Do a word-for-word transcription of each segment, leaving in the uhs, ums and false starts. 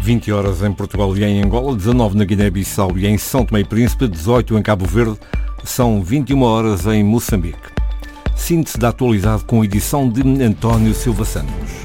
vinte horas em Portugal e em Angola, dezanove na Guiné-Bissau e em São Tomé e Príncipe, dezoito em Cabo Verde, são vinte e uma horas em Moçambique. Síntese da atualidade com edição de António Silva Santos.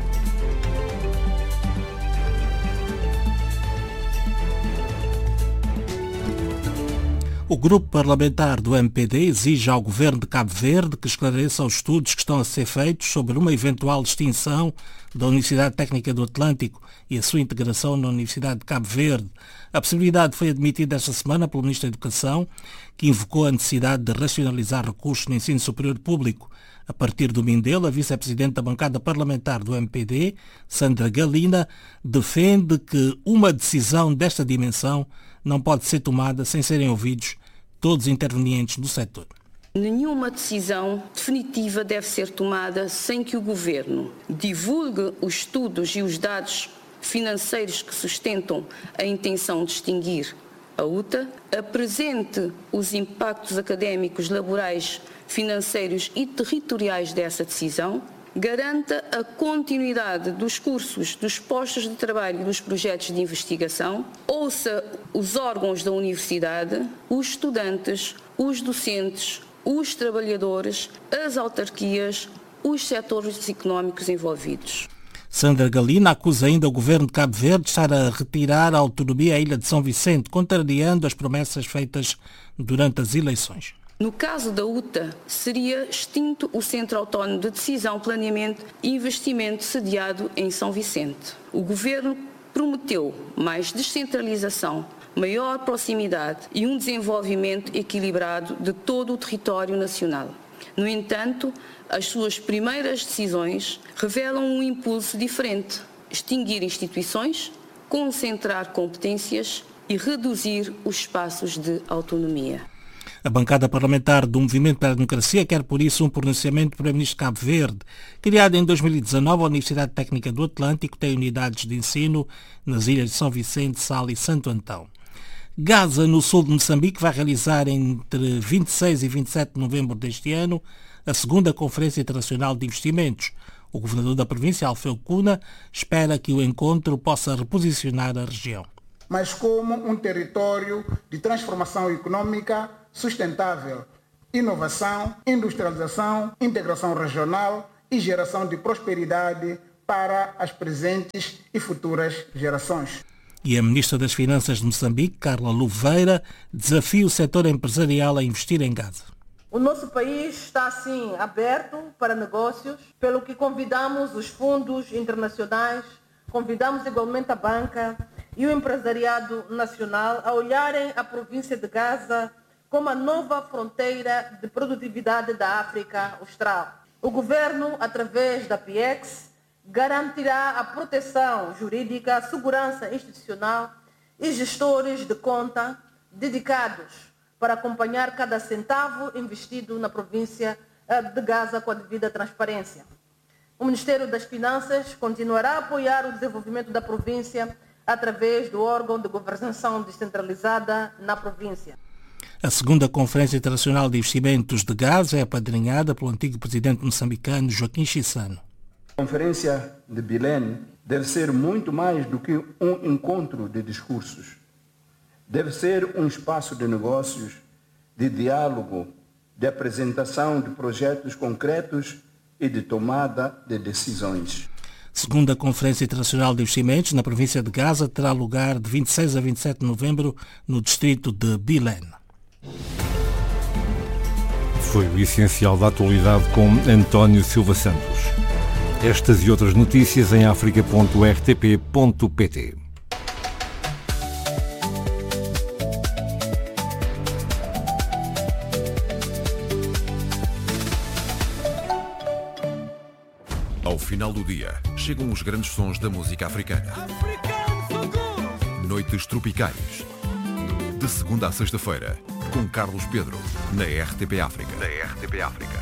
O grupo parlamentar do M P D exige ao governo de Cabo Verde que esclareça os estudos que estão a ser feitos sobre uma eventual extinção da Universidade Técnica do Atlântico e a sua integração na Universidade de Cabo Verde. A possibilidade foi admitida esta semana pelo Ministro da Educação, que invocou a necessidade de racionalizar recursos no ensino superior público. A partir do Mindelo, a vice-presidente da bancada parlamentar do M P D, Sandra Galina, defende que uma decisão desta dimensão não pode ser tomada sem serem ouvidos todos os intervenientes do setor. Nenhuma decisão definitiva deve ser tomada sem que o Governo divulgue os estudos e os dados financeiros que sustentam a intenção de extinguir a U T A, apresente os impactos académicos, laborais, financeiros e territoriais dessa decisão, garanta a continuidade dos cursos, dos postos de trabalho e dos projetos de investigação, ouça os órgãos da universidade, os estudantes, os docentes, os trabalhadores, as autarquias, os setores económicos envolvidos. Sandra Galina acusa ainda o governo de Cabo Verde de estar a retirar a autonomia à ilha de São Vicente, contrariando as promessas feitas durante as eleições. No caso da U T A, seria extinto o Centro Autónomo de Decisão, Planeamento e Investimento sediado em São Vicente. O Governo prometeu mais descentralização, maior proximidade e um desenvolvimento equilibrado de todo o território nacional. No entanto, as suas primeiras decisões revelam um impulso diferente: extinguir instituições, concentrar competências e reduzir os espaços de autonomia. A bancada parlamentar do Movimento para a Democracia quer, por isso, um pronunciamento do Primeiro-Ministro de Cabo Verde. Criada em dois mil e dezanove, a Universidade Técnica do Atlântico tem unidades de ensino nas ilhas de São Vicente, Sal e Santo Antão. Gaza, no sul de Moçambique, vai realizar entre vinte e seis e vinte e sete de novembro deste ano a segunda Conferência Internacional de Investimentos. O governador da província, Alfeu Cuna, espera que o encontro possa reposicionar a região. Mas como um território de transformação econômica sustentável, inovação, industrialização, integração regional e geração de prosperidade para as presentes e futuras gerações. E a Ministra das Finanças de Moçambique, Carla Louveira, desafia o setor empresarial a investir em Gaza. O nosso país está, assim, aberto para negócios, pelo que convidamos os fundos internacionais, convidamos igualmente a banca e o empresariado nacional a olharem a província de Gaza como a nova fronteira de produtividade da África Austral. O governo, através da P I E X, garantirá a proteção jurídica, a segurança institucional e gestores de conta dedicados para acompanhar cada centavo investido na província de Gaza com a devida transparência. O Ministério das Finanças continuará a apoiar o desenvolvimento da província através do órgão de governação descentralizada na província. A segunda Conferência Internacional de Investimentos de Gaza é apadrinhada pelo antigo presidente moçambicano Joaquim Chissano. A Conferência de Belém deve ser muito mais do que um encontro de discursos. Deve ser um espaço de negócios, de diálogo, de apresentação de projetos concretos e de tomada de decisões. Segunda Conferência Internacional de Investimentos na província de Gaza terá lugar de vinte e seis a vinte e sete de novembro no distrito de Belém. Foi o essencial da atualidade com António Silva Santos. Estas e outras notícias em africa ponto r t p ponto p t. Ao final do dia, chegam os grandes sons da música africana. Noites tropicais. De segunda a sexta-feira, com Carlos Pedro, na R T P África. Na R T P África.